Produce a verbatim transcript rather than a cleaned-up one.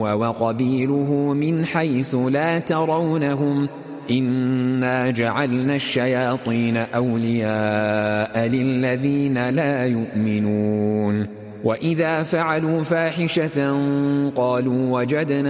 وقبيله من حيث لا ترونهم إنا جعلنا الشياطين أولياء للذين لا يؤمنون وإذا فعلوا فاحشة قالوا وجدنا